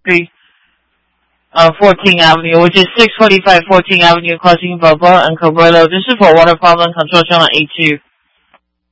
14th Avenue, which is 645 14th Avenue, crossing Balboa and Cabrillo. This is for water problem control shown on A2.